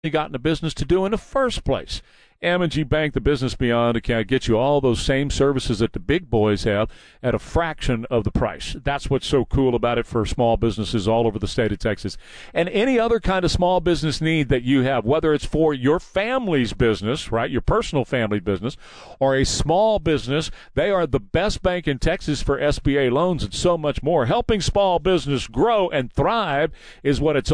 got into business to do in the first place. M&G Bank, the Business Beyond account, gets you all those same services that the big boys have at a fraction of the price. That's what's so cool about it for small businesses all over the state of Texas. And any other kind of small business need that you have, whether it's for your family's business, right, your personal family business, or a small business, they are the best bank in Texas for SBA loans and so much more. Helping small business grow and thrive is what it's